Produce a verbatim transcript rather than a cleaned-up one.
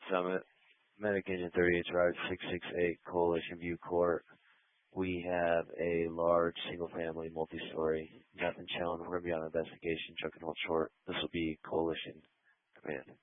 Summit, Medic Engine thirty-eight Drive, six six eight, Coalition View Court. We have a large single-family, multi-story, nothing shown. We're going to be on investigation, truck and hold short. This will be Coalition Command.